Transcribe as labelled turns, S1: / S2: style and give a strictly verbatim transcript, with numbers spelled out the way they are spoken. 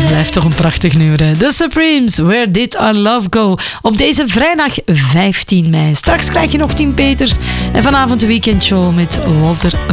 S1: Blijft toch een prachtig nummer, hè? The Supremes, Where Did Our Love Go? Op deze vrijdag vijftien mei. Straks krijg je nog Tim Peters en vanavond de weekendshow met Walter